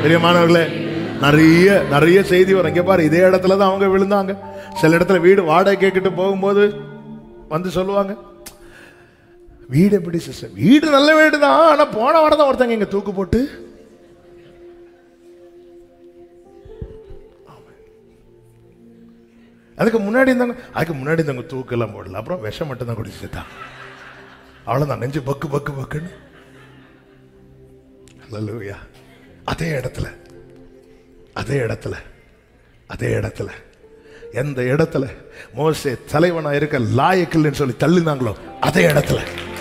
பிரியமானவர்களே, நிறைய நிறைய செய்தி வரும். இங்க பாரு, இதே இடத்துல தான் அவங்க விழுந்தாங்க. சில இடத்துல வீடு வாடகை கேட்டுட்டு போகும்போது வந்து சொல்லுவாங்க, வீடு எப்படி சிஸ்டர், வீடு நல்ல வீடு தான், ஆனா போன வாரம் தான் ஒருத்தங்க இங்க தூக்கு போட்டு. அதுக்கு முன்னாடி இருந்தாங்க தூக்கு எல்லாம் போடல, அப்புறம் விஷம் மட்டும் தான் குடிச்சுட்டான். அவ்வளவுதான், நெஞ்சு பக்கு பக்கு பக்குன்னு. அல்லேலூயா. அதே இடத்துல எந்த இடத்துல மோசே தலைவனா இருக்க லாயக்கில்லைன்னு சொல்லி தள்ளினாங்களோ அதே இடத்துல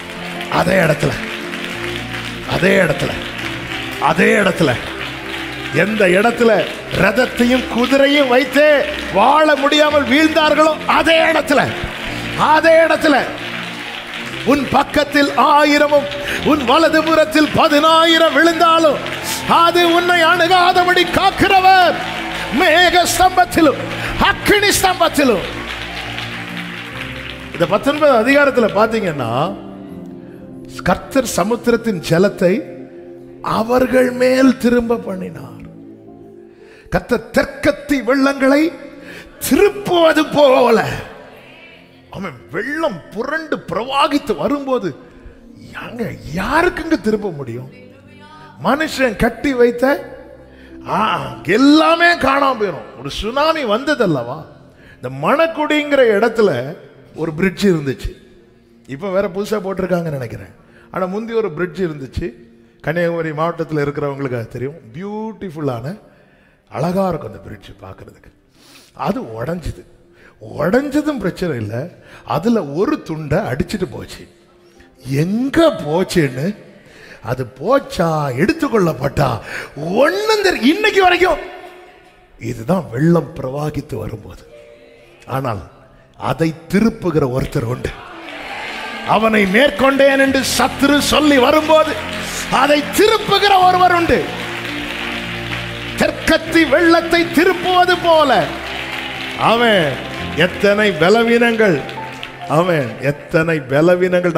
எந்த இடத்துல ரதத்தையும் குதிரையும் வைத்து வாழ முடியாமல் வீழ்ந்தார்களோ அதே இடத்துல உன் பக்கத்தில் 1000 உன் வலது புறத்தில் 10,000 விழுந்தாலும் அது உன்னை அணுகாதபடி காக்கிறவர். மேக ஸ்தம்பத்திலும் அக்கினி ஸ்தம்பத்திலும். இந்த 19 அதிகாரத்தில் பாத்தீங்கன்னா, கர்த்தர் சமுத்திரத்தின் ஜலத்தை அவர்கள் மேல் திரும்ப பண்ணினார். கர்த்தர் தெற்கத்தி வெள்ளங்களை திருப்புவது போல. அவன் வெள்ளம் புரண்டு பிரவாகித்து வரும்போது யாருக்குங்க திருப்ப முடியும்? மனுஷன் கட்டி வைத்த எல்லாமே காணாம போயிடும். ஒரு சுனாமி வந்ததல்லவா, இந்த மணக்குடிங்கிற இடத்துல ஒரு பிரிட்ஜ் இருந்துச்சு. இப்ப வேற புதுசா போட்டிருக்காங்கன்னு நினைக்கிறேன். ஆனா முந்தி ஒரு பிரிட்ஜ் இருந்துச்சு. கன்னியாகுமரி மாவட்டத்தில் இருக்கிறவங்களுக்கு அது தெரியும். பியூட்டிஃபுல்லான அழகா இருக்கும் அந்த பிரிட்ஜ் பார்க்கறதுக்கு. அது உடஞ்சதும் பிரச்சனை இல்லை. அதுல ஒரு துண்டை அடிச்சுட்டு போச்சு. எங்க போச்சுன்னு, அது போச்சா எடுத்துக்கொள்ளப்பட்டா ஒண்ணும் தெரியும் இன்னைக்கு வரைக்கும். இதுதான் வெள்ளம் பிரவாகித்து வரும்போது. ஆனால் அதை திருப்புகிற ஒருத்தர் உண்டு. அவனை மேற்கொண்டேன் என்று சத்துரு சொல்லி வரும்போது அதை திருப்புகிற ஒருவர் உண்டு. தெற்கத்தி வெள்ளத்தை திருப்புவது போல அவன் எத்தனை பலவீனங்கள்